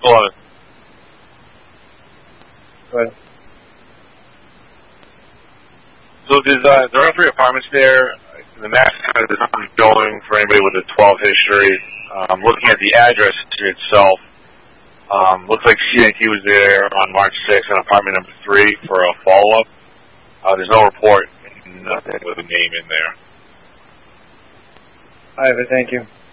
11. Go ahead. So there are 3 apartments there. The max is going for anybody with a 12 history. Looking at the address itself, looks like CNT was there on March 6th in apartment number 3 for a follow-up. There's no report, nothing with a name in there. I have it, thank you.